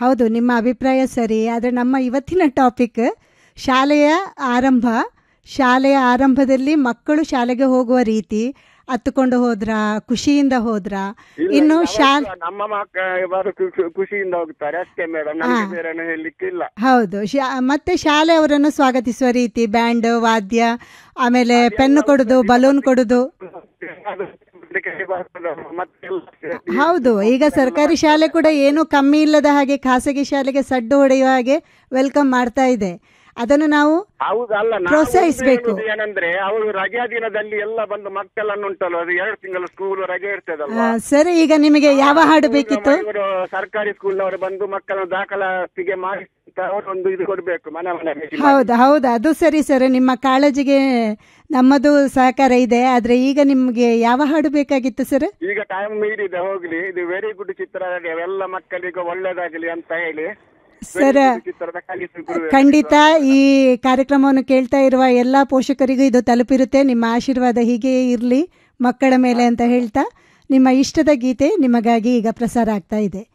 ಹೌದು, ನಿಮ್ಮ ಅಭಿಪ್ರಾಯ ಸರಿ. ಆದರೆ ನಮ್ಮ ಇವತ್ತಿನ ಟಾಪಿಕ್ ಶಾಲೆಯ ಆರಂಭದಲ್ಲಿ ಮಕ್ಕಳು ಶಾಲೆಗೆ ಹೋಗುವ ರೀತಿ, ಹತ್ತುಕೊಂಡು ಹೋದ್ರ, ಖುಷಿಯಿಂದ ಹೋದ್ರ, ಇನ್ನು ನಮ್ಮ ಮಕ್ಕಳು ಖುಷಿಯಿಂದ ಹೋಗ್ತಾರೆ ಅಷ್ಟೇ ಮೇಡಮ್, ನಮಗೆ ಬೇರೆ ಹೇಳಲಿಕ್ಕಿಲ್ಲ. ಹೌದು, ಮತ್ತೆ ಶಾಲೆ ಅವರನ್ನು ಸ್ವಾಗತಿಸುವ ರೀತಿ, ಬ್ಯಾಂಡ್ ವಾದ್ಯ, ಆಮೇಲೆ ಪೆನ್ನು ಕೊಡುದು, ಬಲೂನ್ ಕೊಡುದು. ಹೌದು, ಈಗ ಸರ್ಕಾರಿ ಶಾಲೆ ಕೂಡ ಏನು ಕಮ್ಮಿ ಇಲ್ಲದ ಹಾಗೆ ಖಾಸಗಿ ಶಾಲೆಗೆ ಸಡ್ಡು ಹೊಡೆಯುವ ಹಾಗೆ ವೆಲ್ಕಮ್ ಮಾಡ್ತಾ ಇದೆ. ಅದನ್ನು ನಾವು ಪ್ರೋತ್ಸಾಹಿಸಬೇಕು. ಏನಂದ್ರೆ ಅವರು ರಜಾ ದಿನದಲ್ಲಿ ಎಲ್ಲ ಬಂದು ಮಕ್ಕಳನ್ನು ಉಂಟಲ್ಲ, ಅದು 2 ತಿಂಗಳು ಸ್ಕೂಲ್ ರಜೆ ಇರ್ತದಲ್ಲ. ಸರಿ, ಈಗ ನಿಮಗೆ ಯಾವ ಹಾಡು ಬೇಕಿತ್ತು? ಸರ್ಕಾರಿ ಸ್ಕೂಲ್ನವರು ಬಂದು ಮಕ್ಕಳನ್ನು ದಾಖಲಾತಿಗೆ ಮಾಡಿ ಅವರೊಂದು ಇದು ಕೊಡ್ಬೇಕು ಮನೆ ಮನೆಗೆ. ಹೌದು, ಅದು ಸರಿ ಸರ್, ನಿಮ್ಮ ಕಾಳಜಿಗೆ ನಮ್ಮದು ಸಹಕಾರ ಇದೆ. ಆದ್ರೆ ಈಗ ನಿಮ್ಗೆ ಯಾವ ಹಾಡು ಬೇಕಾಗಿತ್ತು ಸರ್? ಈಗ ಟೈಮ್ ಮೀರಿದೆ, ಹೋಗ್ಲಿ. ಇದು ವೆರಿ ಗುಡ್ ಚಿತ್ರ, ಎಲ್ಲ ಮಕ್ಕಳಿಗೆ ಒಳ್ಳೇದಾಗಲಿ ಅಂತ ಹೇಳಿ ಸರ್. ಖಂಡಿತ ಈ ಕಾರ್ಯಕ್ರಮವನ್ನು ಕೇಳ್ತಾ ಇರುವ ಎಲ್ಲಾ ಪೋಷಕರಿಗೂ ಇದು ತಲುಪಿರುತ್ತೆ. ನಿಮ್ಮ ಆಶೀರ್ವಾದ ಹೀಗೆ ಇರಲಿ ಮಕ್ಕಳ ಮೇಲೆ ಅಂತ ಹೇಳ್ತಾ, ನಿಮ್ಮ ಇಷ್ಟದ ಗೀತೆ ನಿಮಗಾಗಿ ಈಗ ಪ್ರಸಾರ ಆಗ್ತಾ ಇದೆ.